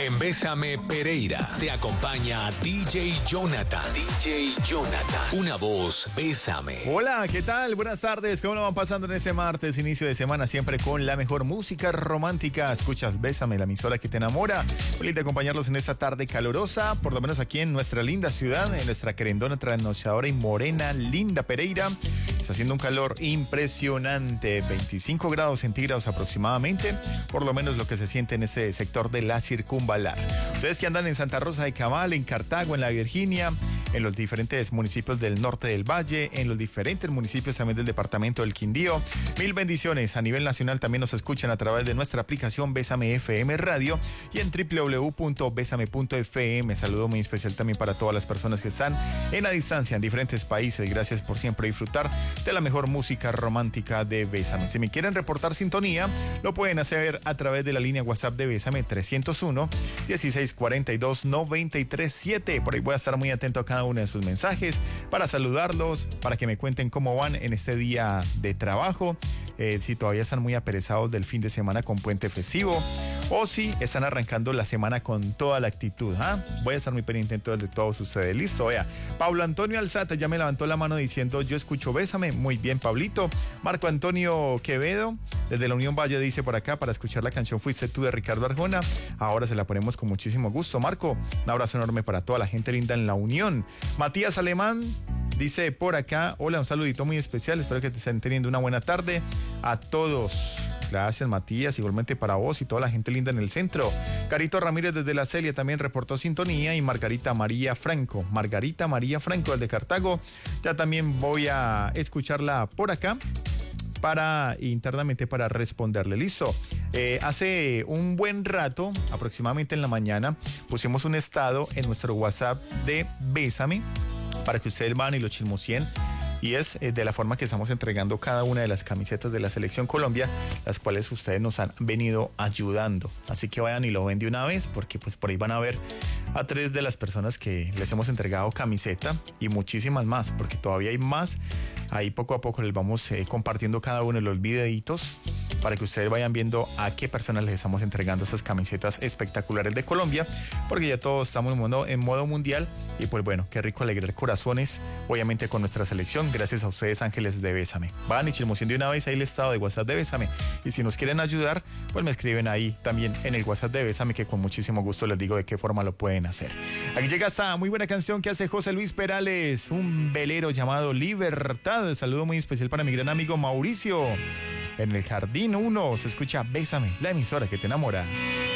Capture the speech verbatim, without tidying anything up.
En Bésame Pereira te acompaña D J Jonathan. D J Jonathan. Una voz, Bésame. Hola, ¿qué tal? Buenas tardes. ¿Cómo lo van pasando en este martes, inicio de semana? Siempre con la mejor música romántica. Escuchas Bésame, la emisora que te enamora. Feliz de acompañarlos en esta tarde calurosa, por lo menos aquí en nuestra linda ciudad, en nuestra querendona, trasnochadora y morena, linda Pereira. Está haciendo un calor impresionante, veinticinco grados centígrados aproximadamente, por lo menos lo que se siente en ese sector de la circunvalar. Ustedes que andan en Santa Rosa de Cabal, en Cartago, en La Virginia, en los diferentes municipios del norte del Valle, en los diferentes municipios también del departamento del Quindío. Mil bendiciones. A nivel nacional también nos escuchan a través de nuestra aplicación Bésame F M Radio y en doble u doble u doble u punto bésame punto f m. Saludo muy especial también para todas las personas que están en la distancia en diferentes países. Gracias por siempre disfrutar de la mejor música romántica de Bésame. Si me quieren reportar sintonía, lo pueden hacer a través de la línea WhatsApp de Bésame trescientos uno, dieciséis cuarenta y dos, noventa y tres siete. Por ahí voy a estar muy atento a cada uno de sus mensajes para saludarlos, para que me cuenten cómo van en este día de trabajo, eh, si todavía están muy aperezados del fin de semana con puente festivo o si están arrancando la semana con toda la actitud. ¿ah? Voy a estar muy pendiente entonces de todos ustedes. Listo, vea. Pablo Antonio Alzate ya me levantó la mano diciendo yo escucho Bésame. Muy bien, Pablito. Marco Antonio Quevedo desde la Unión Valle dice por acá, para escuchar la canción Fuiste tú de Ricardo Arjona. Ahora se la ponemos con muchísimo gusto. Marco, un abrazo enorme para toda la gente linda en la Unión. Matías Alemán dice por acá, hola, un saludito muy especial, espero que te estén teniendo una buena tarde a todos. Gracias, Matías, igualmente para vos y toda la gente linda en el centro. Carito Ramírez desde La Celia también reportó sintonía y Margarita María Franco, Margarita María Franco desde Cartago, ya también voy a escucharla por acá para internamente para responderle. Listo. Eh, hace un buen rato, aproximadamente en la mañana, pusimos un estado en nuestro WhatsApp de Bésame para que ustedes van y lo chismoseen. Y es eh, de la forma que estamos entregando cada una de las camisetas de la Selección Colombia, las cuales ustedes nos han venido ayudando. Así que vayan y lo ven de una vez, porque pues por ahí van a ver a tres de las personas que les hemos entregado camiseta y muchísimas más, porque todavía hay más. Ahí poco a poco les vamos eh, compartiendo cada uno de los videitos para que ustedes vayan viendo a qué personas les estamos entregando estas camisetas espectaculares de Colombia, porque ya todos estamos en modo, en modo mundial y pues bueno, qué rico alegrar corazones, obviamente con nuestra selección, gracias a ustedes ángeles de Bésame. Van y chismosen de una vez ahí el estado de WhatsApp de Bésame y si nos quieren ayudar, pues me escriben ahí también en el WhatsApp de Bésame que con muchísimo gusto les digo de qué forma lo pueden hacer. Aquí llega esta muy buena canción que hace José Luis Perales, un velero llamado Libertad. Saludo muy especial para mi gran amigo Mauricio. En el Jardín uno se escucha Bésame, la emisora que te enamora.